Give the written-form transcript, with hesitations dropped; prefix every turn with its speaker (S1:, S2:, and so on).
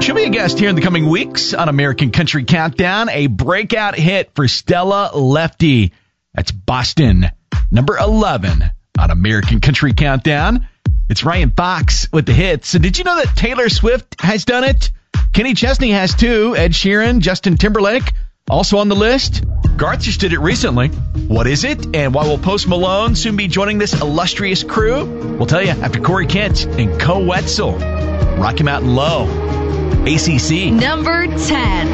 S1: She'll be a guest here in the coming weeks on American Country Countdown. A breakout hit for Stella Lefty. That's Boston, number 11 on American Country Countdown. It's Ryan Fox with the hits. And did you know that Taylor Swift has done it? Kenny Chesney has too. Ed Sheeran, Justin Timberlake, also on the list. Garth just did it recently. What is it? And why will Post Malone soon be joining this illustrious crew? We'll tell you after Corey Kent and Co Wetzel. Rocky Mountain Low. ACC.
S2: Number 10.